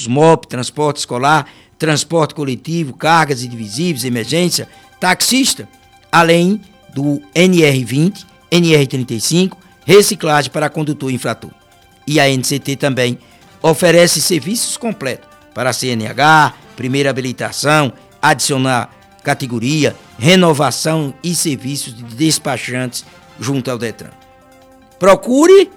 serviços MOP, transporte escolar, transporte coletivo, cargas indivisíveis, emergência, taxista, além do NR20, NR35, reciclagem para condutor e infrator. E a NCT também oferece serviços completos para a CNH, primeira habilitação, adicionar categoria, renovação e serviços de despachantes junto ao Detran. Procure